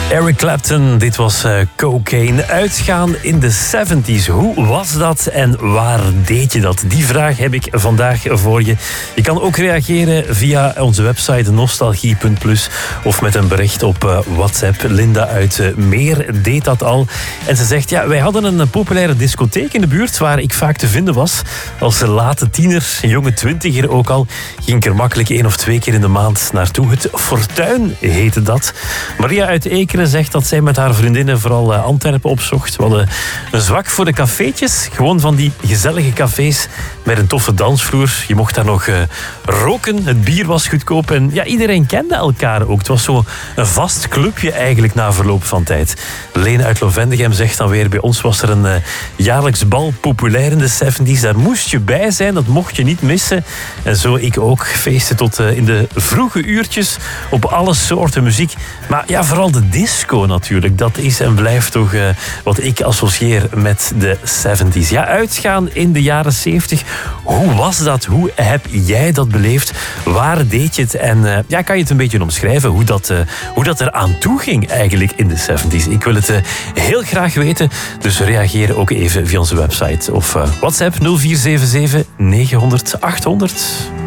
Eric Clapton, dit was Cocaine. Uitgaan in de 70s. Hoe was dat en waar deed je dat? Die vraag heb ik vandaag voor je. Je kan ook reageren via onze website nostalgie.plus of met een bericht op WhatsApp. Linda uit Meer deed dat al. En ze zegt, ja, wij hadden een populaire discotheek in de buurt waar ik vaak te vinden was. Als late tiener, jonge twintiger ook al, ging ik er makkelijk 1 of 2 keer in de maand naartoe. Het Fortuin heette dat. Maria uit Ekeren zegt dat zij met haar vriendinnen vooral Antwerpen opzocht. We hadden een zwak voor de cafeetjes. Gewoon van die gezellige cafés met een toffe dansvloer. Je mocht daar nog roken. Het bier was goedkoop. En ja, iedereen kende elkaar ook. Het was zo een vast clubje eigenlijk na verloop van tijd. Lene uit Lovendegem zegt dan weer, bij ons was er een jaarlijks bal populair in de 70s. Daar moest je bij zijn. Dat mocht je niet missen. En zo ik ook. Feesten tot in de vroege uurtjes op alle soorten muziek. Maar ja, vooral de disco natuurlijk. Dat is en blijft toch wat ik associeer met de 70s. Ja, uitgaan in de jaren 70. Hoe was dat? Hoe heb jij dat beleefd? Waar deed je het? En ja, kan je het een beetje omschrijven hoe dat er aan toe ging eigenlijk in de 70s? Ik wil het heel graag weten. Dus reageer ook even via onze website of WhatsApp 0477 900 800.